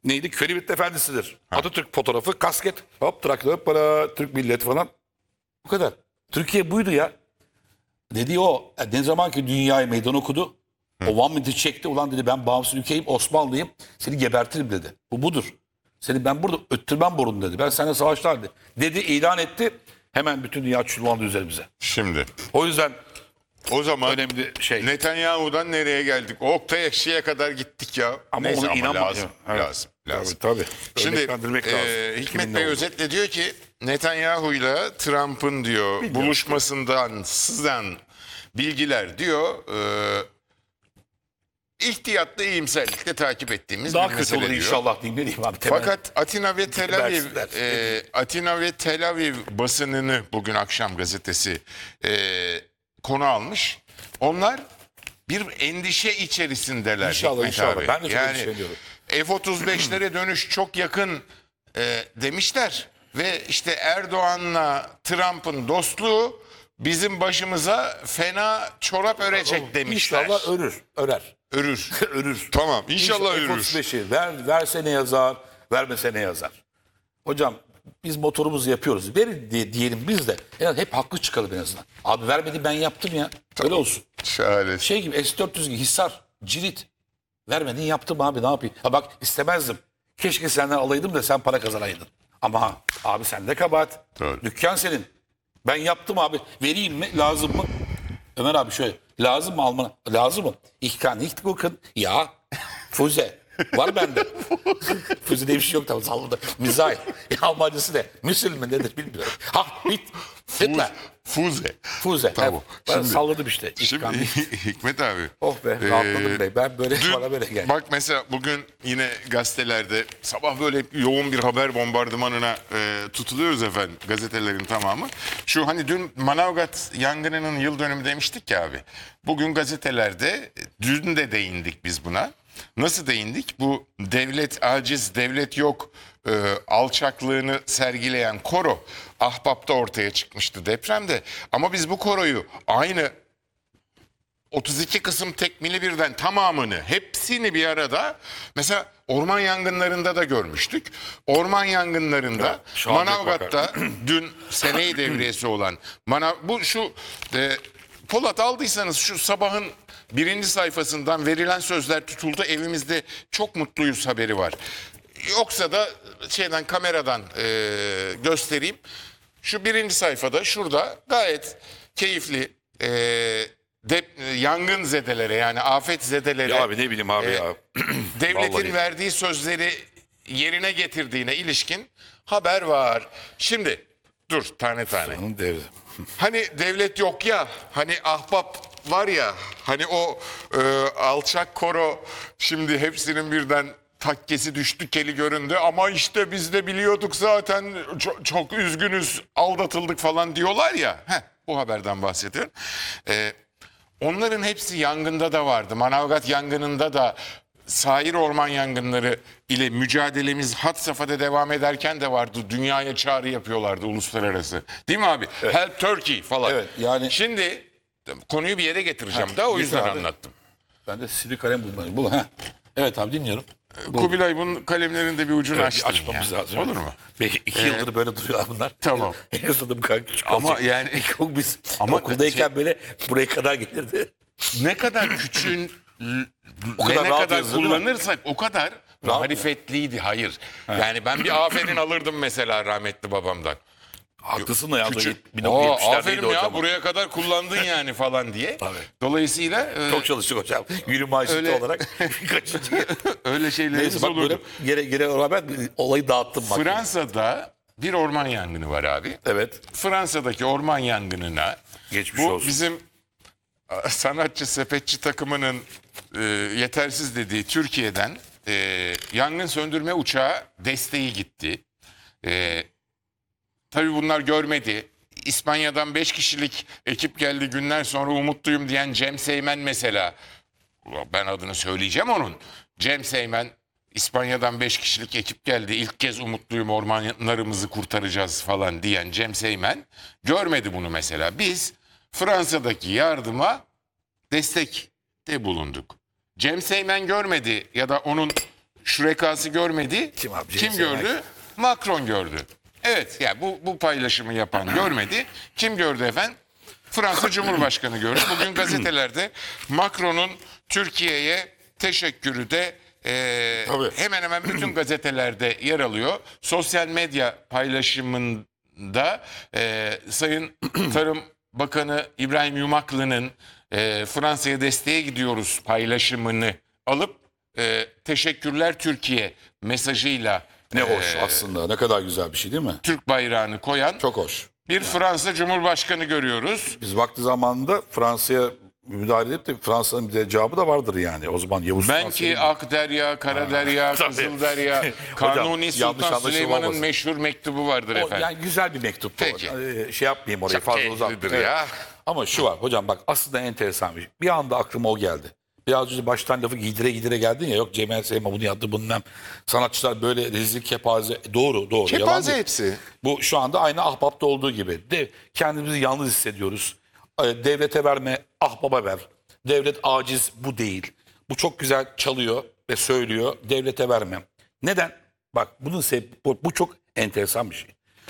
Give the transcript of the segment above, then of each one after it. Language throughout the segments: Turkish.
neydi? Köribit Efendisi'dir. Atatürk fotoğrafı, kasket, hop traktör, para, Türk milleti falan. Bu kadar. Türkiye buydu ya. Dediği o. Ne zaman ki dünyaya meydan okudu. O one minute'i çekti. Ulan dedi ben bağımsız ülkeyim, Osmanlıyım. Seni gebertirim dedi. Bu budur. Seni ben burada öttürmem borun dedi. Ben seninle savaşlar dedi. İlan etti. Hemen bütün dünya çullandı üzerimize. Şimdi O yüzden o zaman önemli şey. Netanyahu'dan nereye geldik? Oktay Ekşi'ye kadar gittik ya. Ama Neyse, ona inanma. lazım. Evet. Lazım. Tabii. Şimdi Örneklendirmek lazım. Hikmet Kimin ne Bey olduğunu. özetle diyor ki Netanyahu'yla Trump'ın diyor buluşmasından sızan bilgiler diyor ihtiyatlı iyimserlikle takip ettiğimiz Daha bir kötü mesele olur diyor. inşallah diyeyim. Ne diyeyim abi? Temel. Fakat Atina ve Tel Aviv basınını bugün akşam gazetesi konu almış. Onlar bir endişe içerisindeler. İnşallah, Hikmet inşallah. abi. Ben de şöyle yani düşünüyorum. F-35'lere dönüş çok yakın demişler. Ve işte Erdoğan'la Trump'ın dostluğu bizim başımıza fena çorap örecek demişler. İnşallah örer. Örür. Örür. Tamam, inşallah örür. F-35'i verse ne yazar, vermese ne yazar. Hocam biz motorumuzu yapıyoruz. Verin diyelim biz de. Yani hep haklı çıkalım en azından. Abi vermedi ben yaptım ya. Öyle olsun. Şahane. Şey gibi S-400 gibi Hisar, Cirit. Vermedin yaptım abi ne yapayım. Ha bak istemezdim. Keşke senden alaydım da sen para kazanaydın. Ama abi sende kabahat. Doğru. Dükkan senin. Ben yaptım abi. Vereyim mi? Lazım mı? Ömer abi şöyle. Lazım mı almana? Lazım mı? Ich kann nicht gucken. Ya. Füze. Var bende. Füze diye bir şey yok tabii. Salladı. Mizail. Almancısı ne? Müsül mü nedir bilmiyorum. Ha bit. Hitler. Fuze. Füze. Tamam. Ben Şimdi- salladım işte. Ich Şimdi kann nicht. Hikmet abi. Oh be rahatladım be. Ben böyle bana böyle geldi. Bak mesela bugün yine gazetelerde sabah böyle yoğun bir haber bombardımanına tutuluyoruz efendim gazetelerin tamamı. Şu hani dün Manavgat yangınının yıl dönümü demiştik ya abi. Bugün gazetelerde dün de değindik biz buna. Nasıl değindik? Bu devlet aciz, devlet yok alçaklığını sergileyen koro Ahbap'ta ortaya çıkmıştı depremde. Ama biz bu koroyu aynı 32 kısım tekmili birden tamamını, hepsini bir arada mesela orman yangınlarında da görmüştük. Orman yangınlarında şu anda Manavgat'ta dün seneyi devriyesi olan Polat aldıysanız şu sabahın birinci sayfasından verilen sözler tutuldu evimizde çok mutluyuz haberi var. Yoksa da kameradan göstereyim. Şu birinci sayfada şurada gayet keyifli yangın zedelere yani afet zedelere Ya abi ne bileyim abi ya. devletin Vallahi. verdiği sözleri yerine getirdiğine ilişkin haber var. Şimdi dur tane tane. Onun devri. Hani devlet yok ya, hani ahbap var ya, hani o alçak koro şimdi hepsinin birden takkesi düştü, keli göründü ama işte biz de biliyorduk zaten çok üzgünüz, aldatıldık falan diyorlar ya. Bu haberden bahsediyorum. Onların hepsi yangında da vardı. Manavgat yangınında da sair orman yangınları ile mücadelemiz had safhada devam ederken de vardı. Dünyaya çağrı yapıyorlardı uluslararası. Değil mi abi? Evet. Help Turkey falan. Evet, yani- Şimdi konuyu bir yere getireceğim da o getir yüzden abi. anlattım. Ben de sivri kalem bulmalıyım. Bu ha. Evet abi dinliyorum. Kubilay bunun kalemlerinde bir ucunu Evet, açtın açmamız ya. lazım. Olur mu? Belki 2 yıldır böyle duruyorlar bunlar. Tamam. En azından bu kadar küçük Ama olacak. yani- biz Ama okuldayken böyle buraya kadar gelirdi. Ne kadar küçüğün O ve kadar ne rahat kadar yazılır değil mi? kullanırsak o kadar Rahat marifetliydi. Hayır. Yani ben bir aferin alırdım mesela rahmetli babamdan. Haklısın da ya. Küçük. 1970'lerdeydi Aferin ya hocam. buraya kadar kullandın yani falan diye. Tabii. Dolayısıyla Çok çalıştık hocam. Yürü maaşıtı Öyle- olarak. Kaçıncı yıl. öyle şeylerimiz Neyse bak böyle olurdu. geri rağmen olayı dağıttım bak. Fransa'da bir orman yangını var abi. Evet. Fransa'daki orman yangınına Geçmiş bu olsun. bizim sanatçı sepetçi takımının yetersiz dediği Türkiye'den yangın söndürme uçağı desteği gitti. Tabii bunlar görmedi. İspanya'dan 5 kişilik ekip geldi günler sonra umutluyum diyen Cem Seymen mesela. Ben adını söyleyeceğim onun. Cem Seymen İspanya'dan 5 kişilik ekip geldi. İlk kez umutluyum ormanlarımızı kurtaracağız falan diyen Cem Seymen görmedi bunu mesela. Biz Fransa'daki yardıma destekte bulunduk. Cem Seymen görmedi ya da onun şürekası görmedi. Kim abi? Kim gördü? Macron gördü. Evet, yani bu paylaşımı yapan görmedi. Kim gördü efendim? Fransa Cumhurbaşkanı gördü. Bugün gazetelerde Macron'un Türkiye'ye teşekkürü de hemen hemen bütün gazetelerde yer alıyor. Sosyal medya paylaşımında Sayın Tarım Bakanı İbrahim Yumaklı'nın Fransa'ya desteğe gidiyoruz paylaşımını alıp teşekkürler Türkiye mesajıyla Ne hoş aslında. Ne kadar güzel bir şey değil mi? Türk bayrağını koyan Çok hoş. bir Fransa Cumhurbaşkanı görüyoruz. Biz vakti zamanında Fransa'ya müdahale edip de Fransa'nın bir de cevabı da vardır yani. O zaman Yavuz Ben Sultan ki Selim- Akderya, Karaderya, Tabii. Kızılderya, Hocam, Kanuni yanlış Sultan anlaşılma Süleyman'ın olmasın. meşhur mektubu vardır O, efendim. yani güzel bir mektup. Peki. Şey yapmayayım orayı Çok fazla keyiflidir uzatmayayım. ya. Evet. Ama şu var hocam bak aslında enteresan bir şey. Bir anda aklıma o geldi. Biraz önce baştan lafı giydire giydire geldin ya. Yok Cemil Seyma bunu yaptı bundan. Sanatçılar böyle rezil kepaze. Doğru. Yalan Kepaze değil. hepsi. Bu şu anda aynı Ahbap'ta olduğu gibi. Kendimizi yalnız hissediyoruz. Devlete verme, ahbaba ver. Devlet aciz, bu değil. Bu çok güzel çalıyor ve söylüyor. Devlete vermem. Neden? Bak bu çok enteresan bir şey.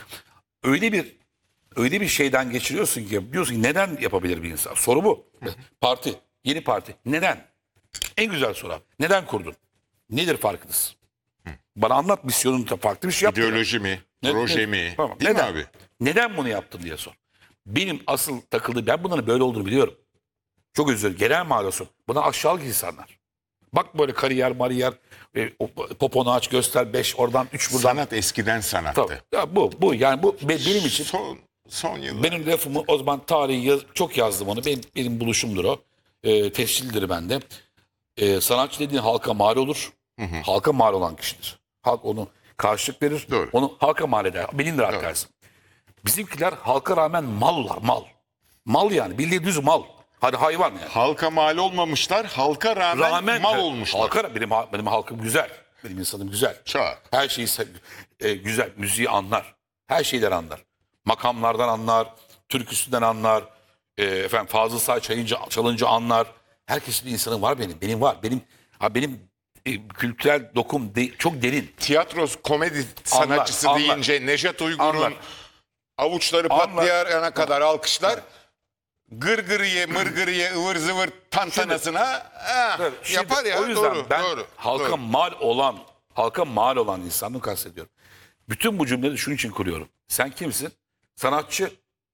Öyle bir şeyden geçiriyorsun ki diyorsun ki neden yapabilir bir insan? Soru bu. Parti, yeni parti. Neden? En güzel soru. Neden kurdun? Nedir farkınız? Bana anlat, misyonun da farklı bir şey yaptın. İdeoloji mi? Proje mi? Tamam. Değil Neden? mi abi? Neden bunu yaptın diye sor. Benim asıl takıldığım, ben bunların böyle olduğunu biliyorum. Çok özür dilerim. Genel manası. Buna aşağılık insanlar. Bak böyle kariyer, poponu aç göster 5 oradan 3 buradan. Sanat eskiden sanattı. Tabii. Ya bu yani benim için Son yıllar. benim lafımı o zaman tarihi çok yazdım onu. Benim buluşumdur o. Tescildir bende. Sanatçı dediğin halka mal olur. Halka mal olan kişidir. Halk onu karşılık verir. Doğru. Onu halka mal eder. Bilindir arkadaşlar. Bizimkiler halka rağmen mallar. Mal yani. Bildiğin düz mal. Hadi hayvan yani. Halka mal olmamışlar, halka rağmen mal olmuşlar. Benim halkım güzel. Benim insanım güzel. Çok. Her şeyi güzel. Müziği anlar. Her şeyden anlar. Makamlardan anlar. Türküsünden anlar. Efendim Fazıl Say çalınca anlar. Herkesin insanı var benim. Benim var. Benim kültürel dokum çok derin. Tiyatro komedi sanatçısı anlar. deyince Nejat Uygur'un Anlar. avuçları patlayana kadar alkışlar. Gırgırıye, mırgırıye, ıvır zıvır tantanasına Şimdi yapar ya. o yüzden Doğru, ben doğru. halka doğru. mal olan insanı kastediyorum. Bütün bu cümleleri şunun için kuruyorum. Sen kimsin? Sanatçı.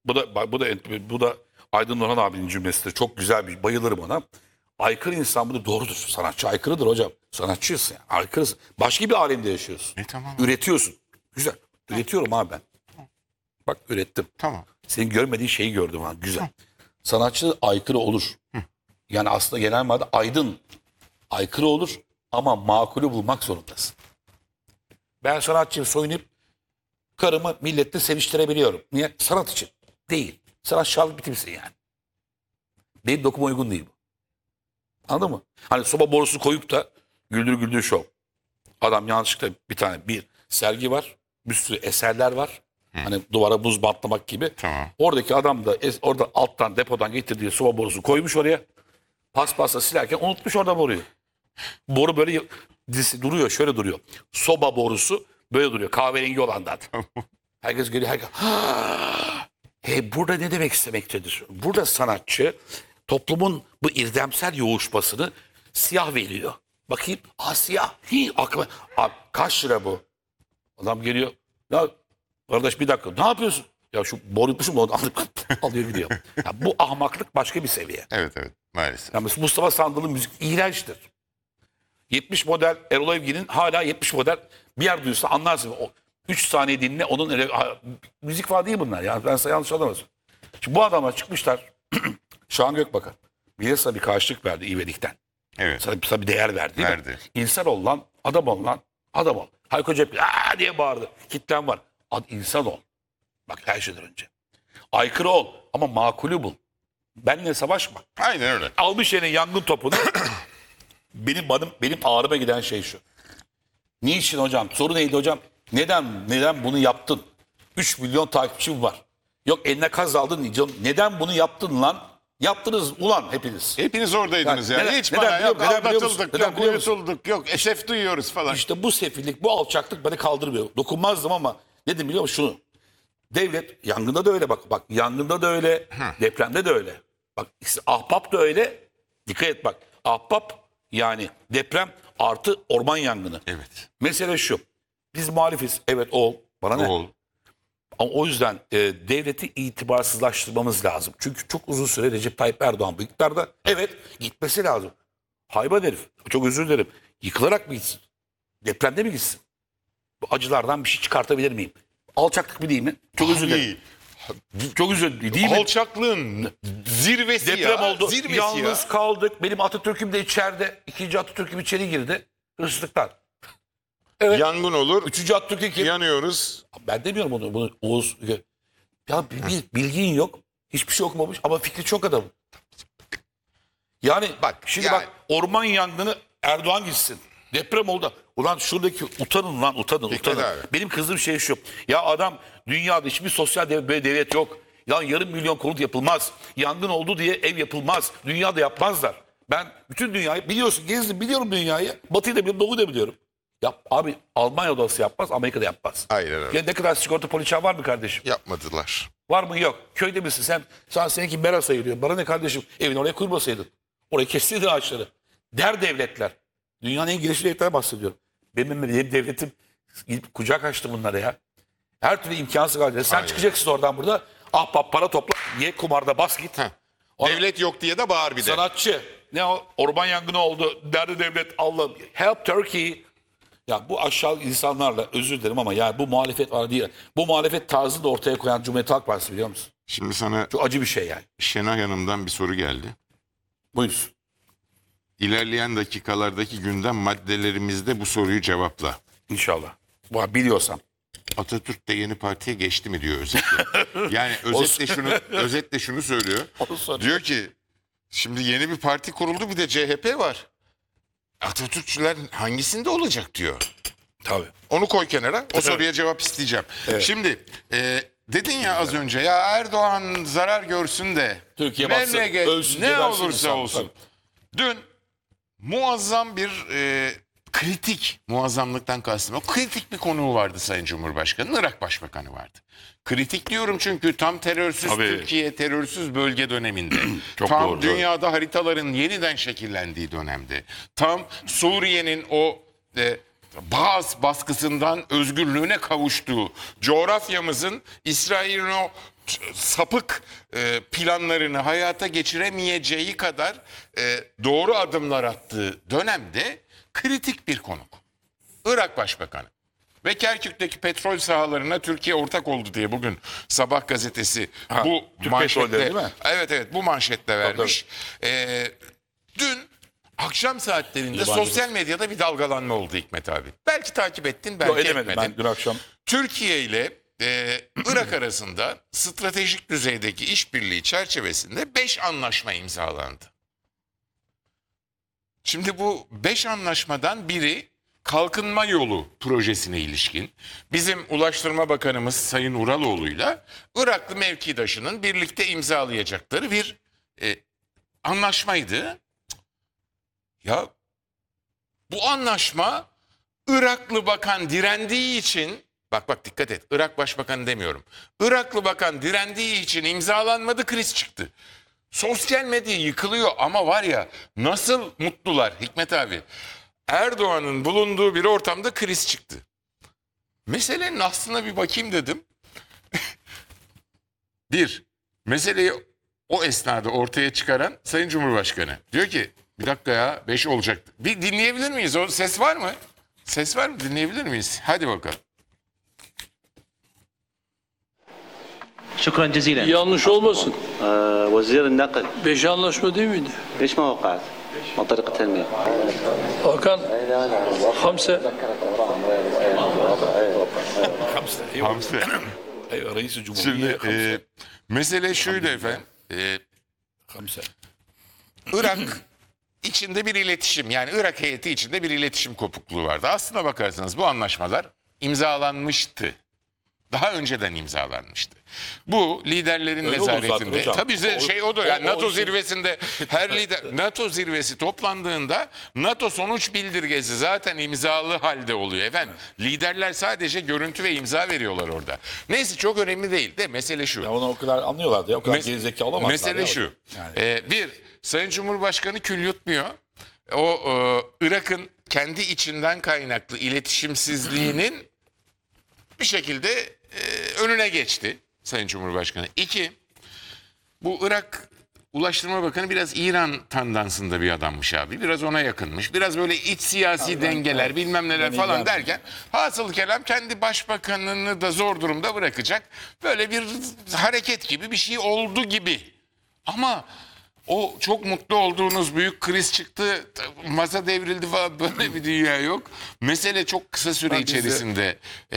Bu da Aydın Orhan abinin cümlesidir. Çok güzel bir bayılırım ona. Aykırı insan bu da doğrudur. Sanatçı aykırıdır hocam. Sanatçıyız yani. Aykırısın. Başka bir alemde yaşıyorsun. Tamam. Üretiyorsun. Güzel. Üretiyorum abi ben. Bak ürettim. Tamam. Senin görmediğin şeyi gördüm ha. Güzel. Sanatçı aykırı olur. Yani aslında genel manada aydın aykırı olur ama makulü bulmak zorundasın. Ben sanatçıyım soyunup karımı millette seviştirebiliyorum. Niye? Sanat için. Değil. Sanat şarlık bir timsin yani. Benim dokuma uygun değil bu. Anladın mı? Hani soba borusu koyup da güldür güldür şov. Adam yanlışlıkla bir sergi var. Bir sürü eserler var. Hani duvara buz bantlamak gibi. Tamam. Oradaki adam da orada alttan depodan getirdiği soba borusu koymuş oraya. Paspasla silerken unutmuş orada boruyu. Boru böyle duruyor, şöyle duruyor. Soba borusu böyle duruyor. Kahverengi olandan. Herkes geliyor. Burada ne demek istemektedir? Burada sanatçı toplumun bu irdemsel yoğuşmasını siyah veriyor. Bakayım. Siyah. Aklıma. Kaç lira bu? Adam geliyor. Ya kardeş bir dakika. Ne yapıyorsun? Ya şu boru yutmuşum da onu alıyor gidiyor. Ya bu ahmaklık başka bir seviye. Evet maalesef. Yani Mustafa Sandal'ın müzik iğrençtir. 70 model Erol Evgin'in hala 70 model bir yer duysa anlarsın. O 3 saniye dinle onun müzik falan değil bunlar. Yani ben sana yanlış anlamasın. Şimdi bu adamlar çıkmışlar. Şahan Gökbakan. Bielsa bir karşılık verdi İvelik'ten. Evet. Sana bir değer verdi. Değil mi? Verdi. İnsan ol lan. Adam ol lan. Adam ol. Hayko Cepkin diye bağırdı. Kitlen var. İnsan ol. Bak her şeyden önce. Aykırı ol ama makulü bul. Benimle savaşma. Aynen öyle. Almış yerine yangın topunu. benim ağrıma giden şey şu. Niçin hocam? Soru neydi hocam? Neden bunu yaptın? 3 milyon takipçim var. Yok eline kaz aldın. Neden bunu yaptın lan? Yaptınız ulan hepiniz. Hepiniz oradaydınız Yani yani. neden- Hiç neden bana biliyor yok musun? Neden biliyor musun? aldatıldık, Neden yok biliyor musun? uyutulduk, yok esef duyuyoruz falan. İşte bu sefillik, bu alçaklık beni kaldırmıyor. Dokunmazdım ama ne dedim biliyor musun? Şunu. Devlet yangında da öyle bak. Bak yangında da öyle, depremde de öyle. Bak ahbap da öyle. Dikkat et bak. Ahbap yani deprem artı orman yangını. Evet. Mesele şu. Biz muhalifiz. Evet ol. Bana ne? Oğul. Ama o yüzden devleti itibarsızlaştırmamız lazım. Çünkü çok uzun süre Recep Tayyip Erdoğan bu iktidarda. Evet gitmesi lazım. Hayvan herif. Çok özür dilerim. Yıkılarak mı gitsin? Depremde mi gitsin? Bu acılardan bir şey çıkartabilir miyim? Alçaklık mı değil mi? Çok özür dilerim. Çok özür dilerim. Değil mi? Alçaklığın zirvesi Deprem ya. oldu. Zirvesi Yalnız ya. kaldık. Benim Atatürk'üm de içeride. İkinci Atatürk'üm içeri girdi. Hırsızlıklar. Yangın olur. Üçüncü Atatürk'üm kim? Yanıyoruz. Ben demiyorum bunu Oğuz. Ya bilgin yok. Hiçbir şey okumamış ama fikri çok adam. Yani bak şimdi yani- bak orman yangını Erdoğan gitsin. Deprem oldu. Ulan şuradaki utanın lan utanın. abi. Benim kızdığım şey şu. Ya adam dünyada hiçbir sosyal devlet yok. Ya yarım milyon konut yapılmaz. Yangın oldu diye ev yapılmaz. Dünyada yapmazlar. Ben bütün dünyayı biliyorsun gezdim biliyorum dünyayı. Batı'yı da biliyorum doğuyu da biliyorum. Ya abi Almanya'da olsa yapmaz Amerika'da yapmaz. Aynen öyle. Ya ne kadar sigorta poliçen var mı kardeşim? Yapmadılar. Var mı? Yok. Köyde misin? Seninki mera sayılıyor. Bana ne kardeşim? Evini oraya kurmasaydın. Oraya kestiydin ağaçları. Der devletler. Dünyanın en gelişmiş devletlerine bahsediyorum. Benim devletim gidip kucak açtı bunlara ya. Her türlü imkansız halde. Sen Aynen. çıkacaksın oradan burada. Ahbap para topla. Ye kumarda bas git. Ona- Devlet yok diye de bağır bir de. Sanatçı. Ne o? Orman yangını oldu. Derdi devlet. Allah'ım. Help Turkey. Ya bu aşağı insanlarla özür dilerim ama yani bu muhalefet var değil. Bu muhalefet tarzını da ortaya koyan Cumhuriyet Halk Partisi biliyor musun? Şimdi sana Çok acı bir şey yani. Şenay Hanım'dan bir soru geldi. Buyursun. İlerleyen dakikalardaki gündem maddelerimizde bu soruyu cevapla. İnşallah. Bu biliyorsam. Atatürk de yeni partiye geçti mi diyor özetle. Yani özetle şunu söylüyor. Onu soruyor. Diyor ki şimdi yeni bir parti kuruldu bir de CHP var. Atatürkçüler hangisinde olacak diyor. Tabii. Onu koy kenara. O soruya cevap isteyeceğim. Şimdi dedin ya az önce ya Erdoğan zarar görsün de Türkiye batsın, memleket ölsün, ne gebersin olursa insan. olsun. Dün muazzam bir kritik, muazzamlıktan kastım o kritik bir konuğu vardı Sayın Cumhurbaşkanı. Irak Başbakanı vardı. Kritik diyorum çünkü tam terörsüz Tabii. Türkiye, terörsüz bölge döneminde. Çok tam doğru, dünyada haritaların yeniden şekillendiği dönemde. Tam Suriye'nin o Baas baskısından özgürlüğüne kavuştuğu, coğrafyamızın İsrail'in o sapık planlarını hayata geçiremeyeceği kadar doğru adımlar attığı dönemde kritik bir konuk. Irak Başbakanı. Ve Kerkük'teki petrol sahalarına Türkiye ortak oldu diye bugün Sabah gazetesi bu Türk manşette, petrolleri değil mi? evet bu manşette vermiş. Dün akşam saatlerinde Yabancı sosyal medyada bir dalgalanma oldu Hikmet abi. Belki takip ettin, belki Yok edemedim etmedin. ben dün akşam. Türkiye ile Irak arasında stratejik düzeydeki işbirliği çerçevesinde 5 anlaşma imzalandı. Şimdi bu 5 anlaşmadan biri Kalkınma Yolu projesine ilişkin bizim Ulaştırma Bakanımız Sayın Uraloğlu'yla Iraklı mevkidaşının birlikte imzalayacakları bir anlaşmaydı. Ya bu anlaşma Iraklı bakan direndiği için bak dikkat et Irak Başbakanı demiyorum. Iraklı bakan direndiği için imzalanmadı kriz çıktı. Sosyal medya yıkılıyor ama var ya nasıl mutlular Hikmet abi. Erdoğan'ın bulunduğu bir ortamda kriz çıktı. Meselenin aslına bir bakayım dedim. Meseleyi o esnada ortaya çıkaran Sayın Cumhurbaşkanı. Diyor ki bir dakika ya 5 olacaktı. Bir dinleyebilir miyiz? O ses var mı? Ses var mı? Dinleyebilir miyiz? Hadi bakalım. شكرا جزيلا. Yanlış olmasın. وزير النقل 5 anlaşma değil miydi? ليش ما وقعت؟ منطقة التنمية. Hakan, Hamse, Hamse. Hamsi. Reis-i Cumhuriyet. Şimdi Hamse. mesele şuydu efendim. Hamse. Irak içinde bir iletişim yani Irak heyeti içinde bir iletişim kopukluğu vardı. Aslına bakarsanız bu anlaşmalar imzalanmıştı. daha önceden imzalanmıştı. Bu liderlerin Öyle olur zaten nezaretinde. hocam. Tabii şey o da yani o NATO işin- zirvesinde her lider NATO zirvesi toplandığında NATO sonuç bildirgesi zaten imzalı halde oluyor efendim. Liderler sadece görüntü ve imza veriyorlar orada. Neyse çok önemli değil de mesele şu. Ya onu o kadar anlıyorlardı ya. O kadar Mes- gerizekalı olamazlar. Mesele ya. şu. Yani. Bir, Sayın Cumhurbaşkanı kül yutmuyor. O Irak'ın kendi içinden kaynaklı iletişimsizliğinin bir şekilde önüne geçti Sayın Cumhurbaşkanı. İki, bu Irak Ulaştırma Bakanı biraz İran tandansında bir adammış abi. Biraz ona yakınmış. Biraz böyle iç siyasi dengeler bilmem neler Ben falan İran- derken hasıl kelam kendi başbakanını da zor durumda bırakacak. Böyle bir hareket gibi bir şey oldu gibi. Ama o çok mutlu olduğunuz büyük kriz çıktı, masa devrildi falan böyle bir dünya yok. Mesele çok kısa süre Ben bize- içerisinde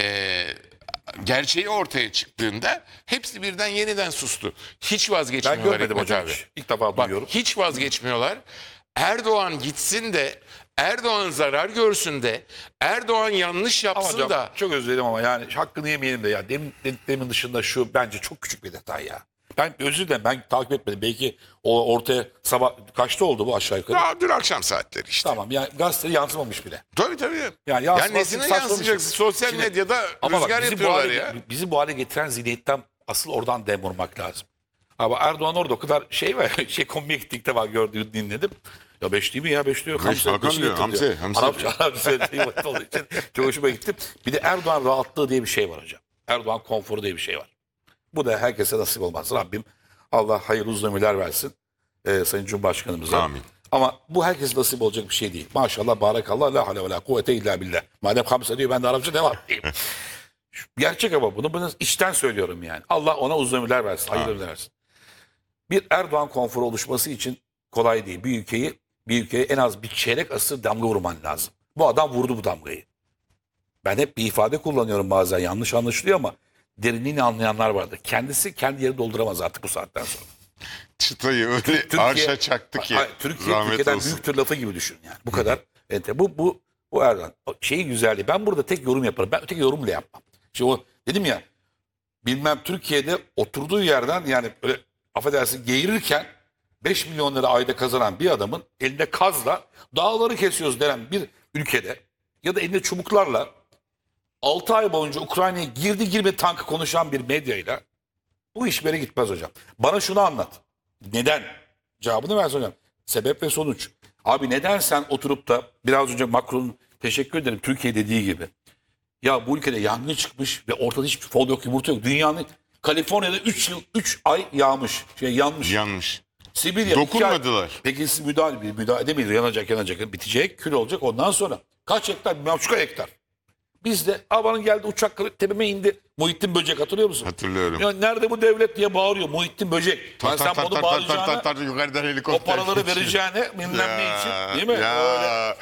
gerçeği ortaya çıktığında hepsi birden yeniden sustu. Hiç Ben vazgeçmiyorlar görmedim Hikmet hocam. abi. Hiç. İlk defa Bak, duyuyorum. hiç vazgeçmiyorlar. Erdoğan gitsin de Erdoğan zarar görsün de Erdoğan yanlış Ama yapsın hocam da çok özür dilerim ama yani hakkını yemeyelim de ya. Demin dışında şu bence çok küçük bir detay ya. Ben özür dilerim ben takip etmedim. Belki o ortaya sabah kaçta oldu bu aşağı yukarı? ya, dün akşam saatleri işte. Tamam yani gazeteye yansımamış bile. Tabii. Yani Ya yansıması nesine saçma bir yansıyacak? şey. Sosyal Şimdi- medyada Ama bak, rüzgar bizi bu yapıyorlar hale, ya. bizi bu hale getiren zihniyetten asıl oradan dem vurmak lazım. Ama Erdoğan orada o kadar şey var. Kombiye gittikte var gördüğünü dinledim. Ya 5 değil mi ya 5 diyor. Hakan diyor, Hamsi. Arapça söylediği olduğu için çok hoşuma gitti. Bir de Erdoğan rahatlığı diye bir şey var hocam. Erdoğan konforu diye bir şey var. Bu da herkese nasip olmaz. Rabbim Allah hayırlı uzun ömürler versin. Sayın Cumhurbaşkanımıza. Amin. Ama bu herkese nasip olacak bir şey değil. Maşallah barakallah la havle ve la kuvvete illa billah. Madem Hamsa diyor ben de Arapça devam edeyim. Gerçek ama bunu içten söylüyorum yani. Allah ona uzun ömürler versin, hayırlı ömürler versin. Bir Erdoğan konforu oluşması için kolay değil. Bir ülkeye en az bir çeyrek asır damga vurman lazım. Bu adam vurdu bu damgayı. Ben hep bir ifade kullanıyorum bazen yanlış anlaşılıyor ama derinliğini anlayanlar vardır. Kendisi kendi yeri dolduramaz artık bu saatten sonra. Çıtayı öyle arşa çaktı ki. Türkiye rahmet Türkiye'den olsun. büyüktür lafı gibi düşün yani. Bu kadar. Bu Erdoğan. Şeyi güzelliği. Ben burada tek yorum yaparım. Ben öteki yorum bile yapmam. Şimdi o dedim ya bilmem Türkiye'de oturduğu yerden yani böyle affedersin geğirirken 5 milyon lira ayda kazanan bir adamın elinde kazla dağları kesiyoruz denen bir ülkede ya da elinde çubuklarla 6 ay boyunca Ukrayna'ya girdi girmedi tankı konuşan bir medyayla bu iş böyle gitmez hocam. Bana şunu anlat. Neden? Cevabını versin hocam. Sebep ve sonuç. Abi neden sen oturup da biraz önce Macron'un teşekkür ederim Türkiye dediği gibi. Ya bu ülkede yangın çıkmış ve ortada hiçbir fol yok, yumurta yok. Dünyanın Kaliforniya'da 3 ay yağmış. Yanmış. Yanmış. Sibirya. Dokunmadılar. 2 ay. Peki siz müdahale edemeyiz. Yanacak. Bitecek. Kül olacak. Ondan sonra kaç hektar? 1,5 hektar. Bizde Avan'ın geldi uçak tepeme indi. Muhittin Böcek hatırlıyor musun? Hatırlıyorum. Ya nerede bu devlet diye bağırıyor Muhittin Böcek. Yani sen bunu bağıracağına yukarıdan o helikopter. paraları vereceğine bilmem ne için değil mi? Ya. Öyle.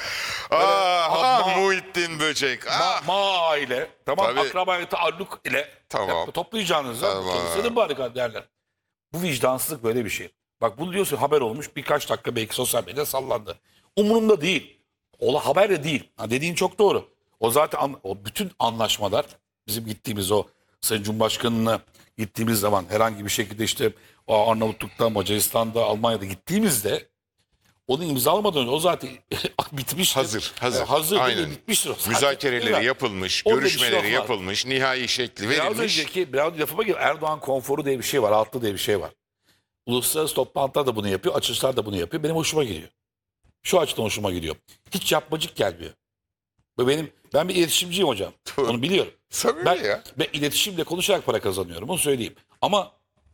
Muhittin Böcek. Aile tamam Tabii. akrabaya taalluk ile Tamam. toplayacağınızda Tamam. senin barikat derler. Bu vicdansızlık böyle bir şey. Bak bunu diyorsun haber olmuş birkaç dakika belki sosyal medyada sallandı. Umurumda değil. Ola haber de değil. Ha, dediğin çok doğru. O zaten o bütün anlaşmalar bizim gittiğimiz o Sayın Cumhurbaşkanı'na gittiğimiz zaman herhangi bir şekilde işte o Arnavutluk'ta, Macaristan'da, Almanya'da gittiğimizde onu imzalamadan önce o zaten bitmiştir. Hazır. Hazır Aynen. değil, bitmiştir o zaten. Müzakereleri Evet. yapılmış, Orada bir şey görüşmeleri yok. yapılmış, nihai şekli Biraz verilmiş. önceki lafıma gir Erdoğan konforu diye bir şey var, altlı diye bir şey var. Uluslararası toplantılar da bunu yapıyor, açılışlar da bunu yapıyor. Benim hoşuma gidiyor. Şu açıdan hoşuma gidiyor. Hiç yapmacık gelmiyor. Ben bir iletişimciyim hocam. Onu biliyorum. Samimi ya. Ben iletişimle konuşarak para kazanıyorum. Onu söyleyeyim. Ama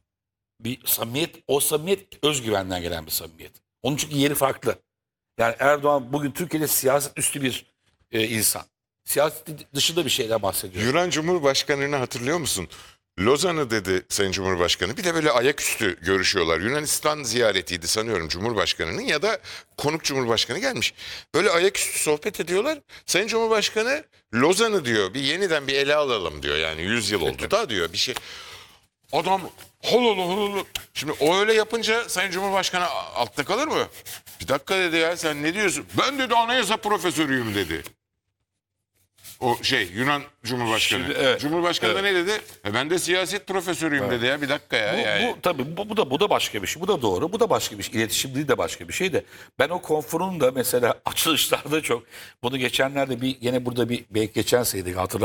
o samimiyet özgüvenden gelen bir samimiyet. Onun çünkü yeri farklı. Yani Erdoğan bugün Türkiye'de siyaset üstü bir insan. Siyaset dışında bir şeyden bahsediyor. Yunan Cumhurbaşkanı'nı hatırlıyor musun? Lozan'ı dedi Sayın Cumhurbaşkanı. Bir de böyle ayaküstü görüşüyorlar. Yunanistan ziyaretiydi sanıyorum Cumhurbaşkanı'nın ya da konuk Cumhurbaşkanı gelmiş. Böyle ayaküstü sohbet ediyorlar. Sayın Cumhurbaşkanı Lozan'ı diyor bir yeniden bir ele alalım diyor. Yani 100 yıl oldu da diyor bir şey. Adam hololu. Şimdi o öyle yapınca Sayın Cumhurbaşkanı altta kalır mı? Bir dakika dedi ya sen ne diyorsun? Ben dedi anayasa profesörüyüm dedi. O Yunan Cumhurbaşkanı. Şimdi, evet, Cumhurbaşkanı da ne dedi? Ben de siyaset profesörüyüm dedi ya. Bir dakika ya. yani. Bu tabii bu da başka bir şey. Bu da doğru. Bu da başka bir şey. İletişim dili de başka bir şey de. Ben o konforun da mesela açılışlarda çok bunu geçenlerde gene burada belki geçen seneydi hatırlar.